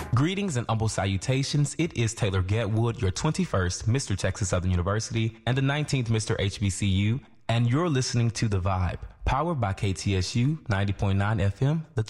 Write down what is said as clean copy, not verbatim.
Greetings and humble salutations. It is Taylor Getwood, your 21st Mr. Texas Southern University and the 19th Mr. HBCU, and you're listening to The Vibe, powered by KTSU 90.9 FM, The